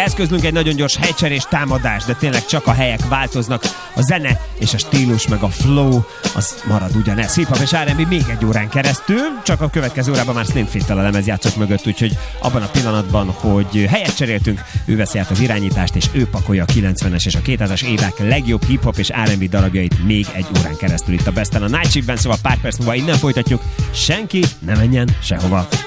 eszközlünk egy nagyon gyors helycserés támadás, de tényleg csak a helyek változnak, a zene és a stílus meg a flow az marad ugyanez. Hip-hop és R&B még egy órán keresztül, csak a következő órában már Slim Fit-tel a lemezjátszók mögött, úgyhogy abban a pillanatban, hogy helyet cseréltünk, ő veszi át az irányítást, és ő pakolja a 90-es és a 2000-es évek legjobb hip-hop és R&B darabjait még egy órán keresztül itt a Besten a Night Shiftben, szóval pár perc múlva innen folytatjuk. Senki ne menjen sehova.